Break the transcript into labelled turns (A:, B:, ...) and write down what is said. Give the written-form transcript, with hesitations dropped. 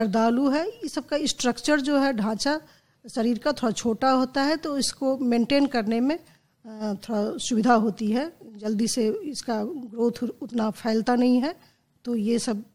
A: जर्दालू है, ये सब का स्ट्रक्चर जो है, ढांचा शरीर का थोड़ा छोटा होता है, तो इसको मेंटेन करने में थोड़ा सुविधा होती है, जल्दी से इसका ग्रोथ उतना फैलता नहीं है। तो ये सब